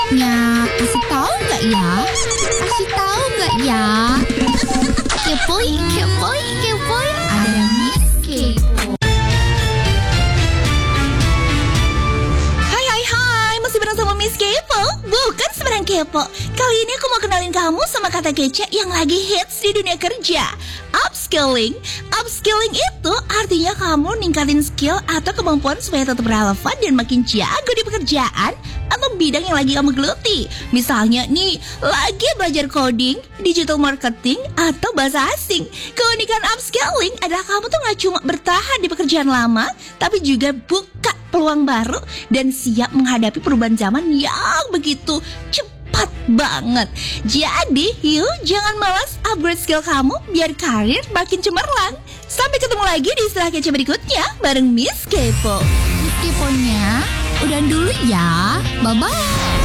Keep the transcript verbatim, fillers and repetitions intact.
Nya, kasih tahu nggak ya? Kasih tahu nggak ya? Kepoin, kepoin, kepoin. Ada Miss Kepo. Hai hai hai, masih bareng sama Miss Kepo. Bukan sembarang kepo. Kali ini aku mau kenalin kamu sama kata kece yang lagi hits di dunia kerja. Upskilling. Upskilling itu artinya kamu ningkatin skill atau kemampuan supaya tetap relevan dan makin jago di pekerjaan atau bidang yang lagi kamu geluti. Misalnya nih, lagi belajar coding, digital marketing, atau bahasa asing. Keunikan upskilling adalah kamu tuh gak cuma bertahan di pekerjaan lama, tapi juga buka peluang baru dan siap menghadapi perubahan zaman yang begitu cepat banget. Jadi, yuk jangan malas upgrade skill kamu biar karir makin cemerlang. Sampai ketemu lagi di istilah kece berikutnya bareng Miss Kepo. Miss Keponya, udah dulu ya. Bye-bye.